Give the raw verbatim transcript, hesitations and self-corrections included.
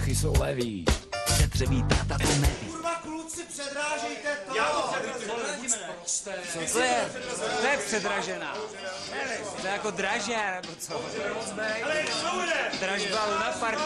Čechy jsou leví. Přetřebí táta to neví. Kurva, kluci, předrážejte to! Já to předrážím. Co to je? To je předražená. To je jako dražé, nebo co? Ale co bude? Dražba Luna Park.